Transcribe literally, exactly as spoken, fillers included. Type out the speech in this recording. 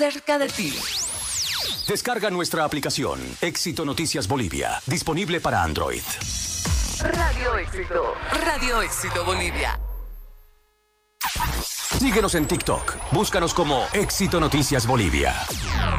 cerca de ti. Descarga nuestra aplicación Éxito Noticias Bolivia, disponible para Android. Radio Éxito, Radio Éxito Bolivia. Síguenos en TikTok, búscanos como Éxito Noticias Bolivia.